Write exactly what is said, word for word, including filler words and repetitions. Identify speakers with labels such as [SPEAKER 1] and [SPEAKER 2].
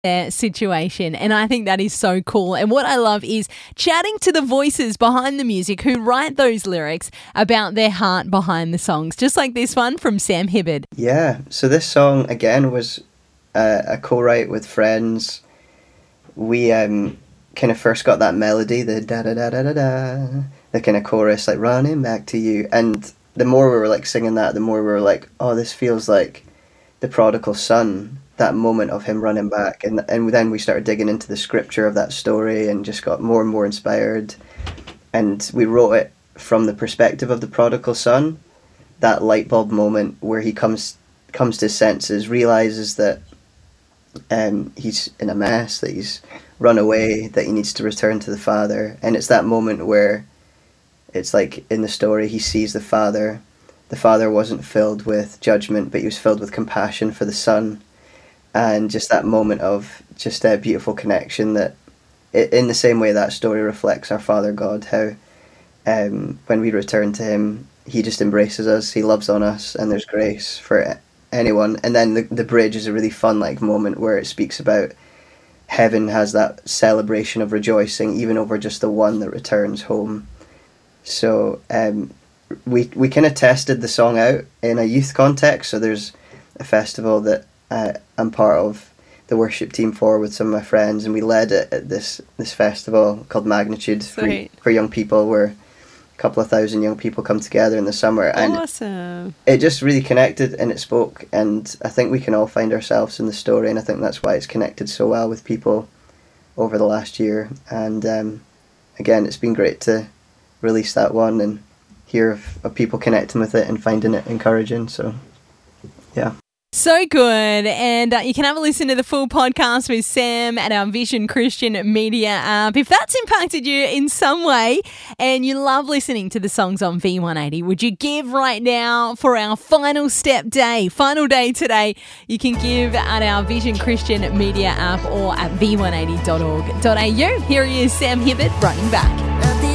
[SPEAKER 1] their situation, and I think that is so cool. And what I love is chatting to the voices behind the music who write those lyrics about their heart behind the songs, just like this one from Sam Hibbard.
[SPEAKER 2] Yeah, so this song again was uh, a co-write with friends. We um, kind of first got that melody, the da da da da da da, the kind of chorus, like running back to you, and the more we were like singing that, the more we were like, oh, this feels like the prodigal son, that moment of him running back. And and then we started digging into the scripture of that story and just got more and more inspired. And we wrote it from the perspective of the prodigal son, that light bulb moment where he comes comes to his senses, realizes that um, he's in a mess, that he's run away, that he needs to return to the father. And it's that moment where it's like in the story, he sees the father. The father wasn't filled with judgment, but he was filled with compassion for the son. And just that moment of just a beautiful connection that, in the same way that story reflects our Father God, how um, when we return to him, he just embraces us, he loves on us, and there's grace for anyone. And then the, the bridge is a really fun like moment where it speaks about heaven has that celebration of rejoicing, even over just the one that returns home. So um, we, we kind of tested the song out in a youth context. So there's a festival that Uh, I'm part of the worship team for with some of my friends, and we led it at this this festival called Magnitude for, for young people, where a couple of thousand young people come together in the summer. And
[SPEAKER 1] awesome.
[SPEAKER 2] It just really connected and it spoke, and I think we can all find ourselves in the story, and I think that's why it's connected so well with people over the last year. And um, again, it's been great to release that one and hear of, of people connecting with it and finding it encouraging. So yeah.
[SPEAKER 1] So good. And uh, you can have a listen to the full podcast with Sam at our Vision Christian Media app. If that's impacted you in some way and you love listening to the songs on V one eighty, would you give right now for our final step day, final day today? You can give at our Vision Christian Media app or at v one eighty dot org dot a u. Here he is, Sam Hibbard, running back.